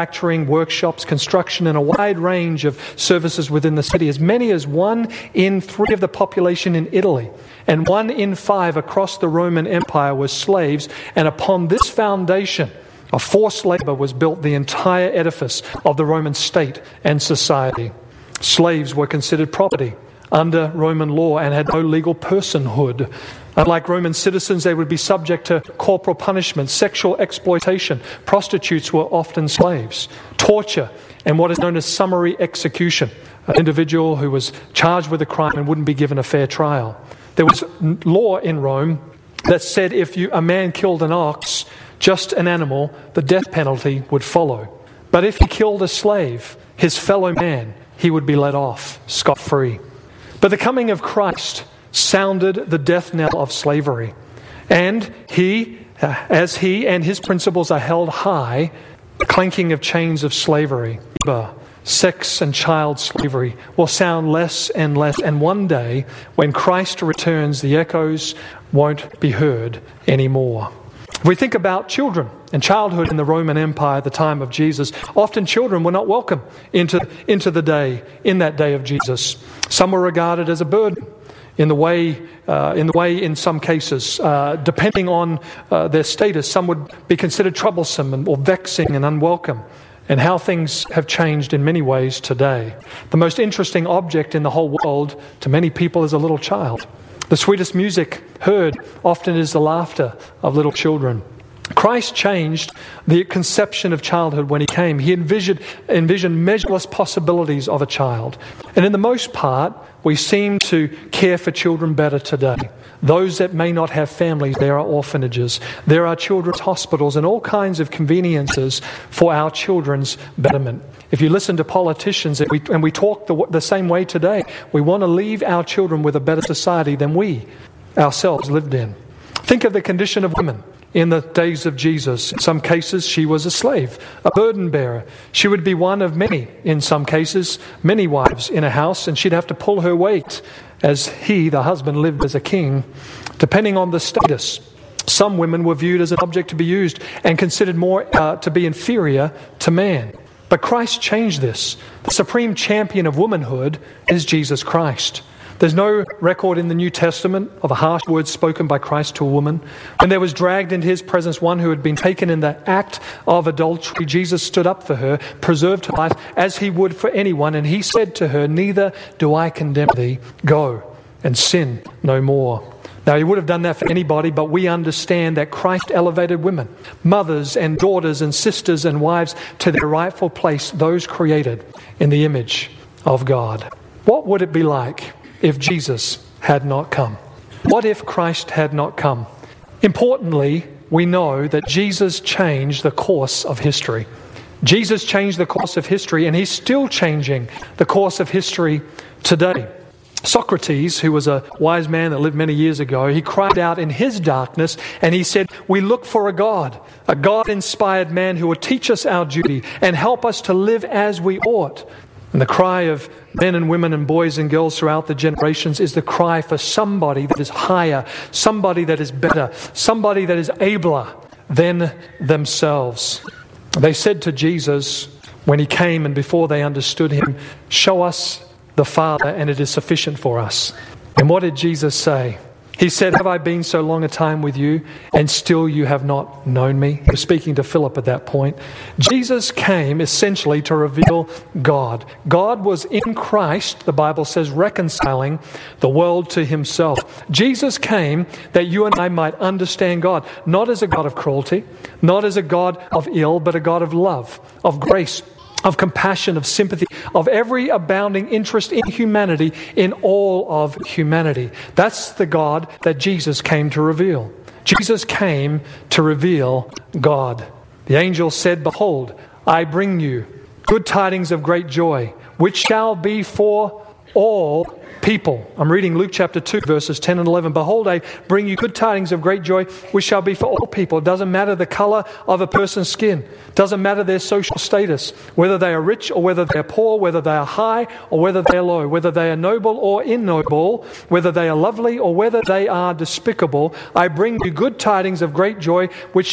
manufacturing, workshops, construction, and a wide range of services within the city. As many as 1 in 3 of the population in Italy and 1 in 5 across the Roman Empire was slaves, and upon this foundation of forced labor was built the entire edifice of the Roman state and society. Slaves were considered property under Roman law and had no legal personhood. Unlike Roman citizens, they would be subject to corporal punishment, sexual exploitation. Prostitutes were often slaves. Torture and what is known as summary execution. An individual who was charged with a crime and wouldn't be given a fair trial. There was law in Rome that said if a man killed an ox, just an animal, the death penalty would follow. But if he killed a slave, his fellow man, he would be let off scot-free. But the coming of Christ sounded the death knell of slavery. And as he and his principles are held high, the clanking of chains of slavery, sex and child slavery will sound less and less. And one day, when Christ returns, the echoes won't be heard anymore. If we think about children and childhood in the Roman Empire at the time of Jesus, often children were not welcome into that day of Jesus. Some were regarded as a burden in the way in some cases, depending on their status. Some would be considered troublesome or vexing and unwelcome. And how things have changed in many ways today. The most interesting object in the whole world to many people is a little child. The sweetest music heard often is the laughter of little children. Christ changed the conception of childhood when he came. He envisioned measureless possibilities of a child. And in the most part, we seem to care for children better today. Those that may not have families, there are orphanages. There are children's hospitals and all kinds of conveniences for our children's betterment. If you listen to politicians, and we talk the same way today, we want to leave our children with a better society than we ourselves lived in. Think of the condition of women in the days of Jesus. In some cases, she was a slave, a burden bearer. She would be one of many, in some cases, many wives in a house, and she'd have to pull her weight as he, the husband, lived as a king, depending on the status. Some women were viewed as an object to be used and considered more to be inferior to man. But Christ changed this. The supreme champion of womanhood is Jesus Christ. There's no record in the New Testament of a harsh word spoken by Christ to a woman. When there was dragged into his presence one who had been taken in the act of adultery, Jesus stood up for her, preserved her life as he would for anyone, and he said to her, "Neither do I condemn thee. Go and sin no more." Now, he would have done that for anybody, but we understand that Christ elevated women, mothers and daughters and sisters and wives to their rightful place, those created in the image of God. What would it be like if Jesus had not come? What if Christ had not come? Importantly, we know that Jesus changed the course of history. Jesus changed the course of history, and he's still changing the course of history today. Socrates, who was a wise man that lived many years ago, he cried out in his darkness and he said, "We look for a God-inspired man who will teach us our duty and help us to live as we ought." And the cry of men and women and boys and girls throughout the generations is the cry for somebody that is higher, somebody that is better, somebody that is abler than themselves. They said to Jesus when he came and before they understood him, "Show us the Father and it is sufficient for us." And what did Jesus say? He said, "Have I been so long a time with you and still you have not known me?" He was speaking to Philip at that point. Jesus came essentially to reveal God. God was in Christ, the Bible says, reconciling the world to himself. Jesus came that you and I might understand God, not as a God of cruelty, not as a God of ill, but a God of love, of grace, of compassion, of sympathy, of every abounding interest in humanity, in all of humanity. That's the God that Jesus came to reveal. Jesus came to reveal God. The angel said, "Behold, I bring you good tidings of great joy, which shall be for all people." I'm reading Luke chapter 2, verses 10 and 11. "Behold, I bring you good tidings of great joy, which shall be for all people." It doesn't matter the color of a person's skin. It doesn't matter their social status, whether they are rich or whether they are poor, whether they are high or whether they are low, whether they are noble or ignoble, whether they are lovely or whether they are despicable. I bring you good tidings of great joy, which